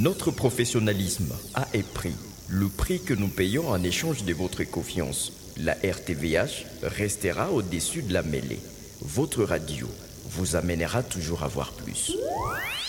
Notre professionnalisme a un prix, le prix que nous payons en échange de votre confiance. La RTVH restera au-dessus de la mêlée. Votre radio vous amènera toujours à voir plus.